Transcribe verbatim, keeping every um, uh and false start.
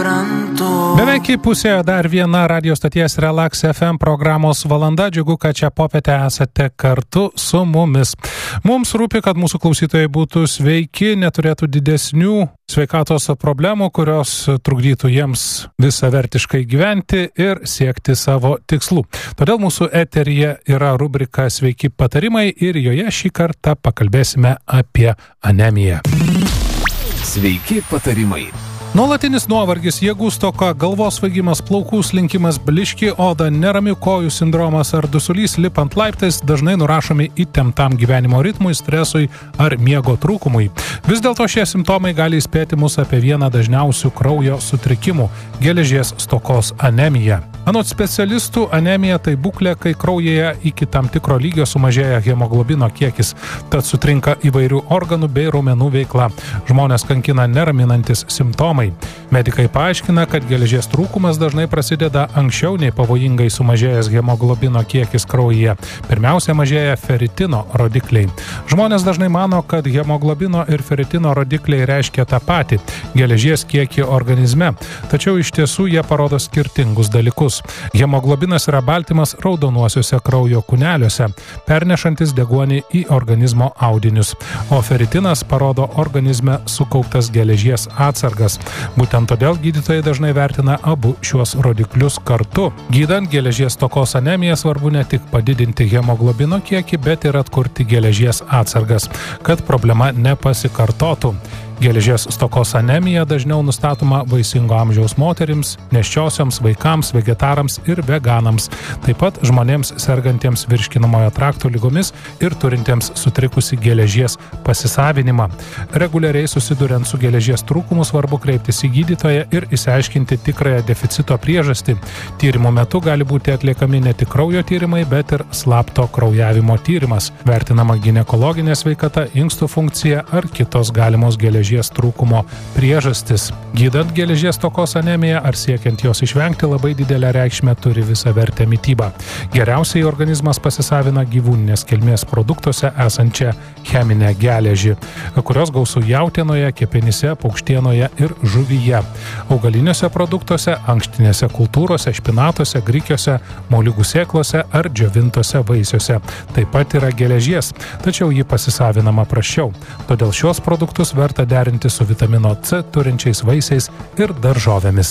Beveik į pusę dar viena radio stoties Relax F M programos valanda. Džiugu, kad čia popietę esate kartu su mumis. Mums rūpi, kad mūsų klausytojai būtų sveiki, neturėtų didesnių sveikatos problemų, kurios trukdytų jiems visavertiškai gyventi ir siekti savo tikslų. Todėl mūsų eteryje yra rubrika Sveiki patarimai ir joje šį kartą pakalbėsime apie anemiją. Sveiki patarimai. Nuolatinis nuovargis, jėgų stoka, galvos svaigimas, plaukų slinkimas, blyški oda, neramių kojų sindromas ar dusulys lipant laiptais dažnai nurašomi įtemptam gyvenimo ritmui, stresui ar miego trūkumui. Vis dėlto šie simptomai gali įspėti mus apie vieną dažniausių kraujo sutrikimų – geležies stokos anemiją. Anot specialistų, anemija tai būklė, kai kraujyje iki tam tikro lygio sumažėja hemoglobino kiekis, tad sutrinka įvairių organų bei raumenų veikla. Žmonės kankina neraminantis simptomai. Medikai paaiškina, kad geležies trūkumas dažnai prasideda anksčiau nei pavojingai sumažėjęs hemoglobino kiekis kraujyje. Pirmiausia, mažėja feritino rodikliai. Žmonės dažnai mano, kad hemoglobino ir feritino rodikliai reiškia tą patį – geležies kiekį organizme, tačiau iš tiesų jie parodo skirtingus dalykus. Hemoglobinas yra baltymas raudonuosiuose kraujo kūneliuose, pernešantis deguonį į organizmo audinius, o feritinas parodo organizme sukauptas geležies atsargas. Būtent todėl gydytojai dažnai vertina abu šiuos rodiklius kartu. Gydant geležies stokos anemiją svarbu ne tik padidinti hemoglobino kiekį, bet ir atkurti geležies atsargas, kad problema nepasikartotų. Geležies stokos anemija dažniau nustatoma vaisingo amžiaus moterims, nėščiosioms, vaikams, vegetarams ir veganams, taip pat žmonėms sergantiems virškinamojo trakto ligomis ir turintiems sutrikusi geležies pasisavinimą. Reguliariai susiduriant su geležies trūkumu svarbu kreiptis į gydytoją ir išsiaiškinti tikrąją deficito priežastį. Tyrimo metu gali būti atliekami ne tik kraujo tyrimai, bet ir slapto kraujavimo tyrimas. Vertinama ginekologinė sveikata, inkstų funkcija ar kitos galimos geležies trūkumo priežastis. Gydant geležies stokos anemiją ar siekiant jos išvengti labai didelę reikšmę turi visavertė mityba. Geriausiai organizmas pasisavina gyvūninės kilmės produktuose esančią cheminę geležį, kurios gausu jautienoje, kepenyse, paukštienoje ir žuvyje. Augaliniuose produktuose, ankštinėse kultūrose, špinatuose, grikiuose, moliūgų sėklose ar džiovintose vaisiuose. Taip pat yra geležies, tačiau ji pasisavinama prasčiau. Todėl šios produktus verta derinti su vitamino C turinčiais vaisiais ir daržovėmis.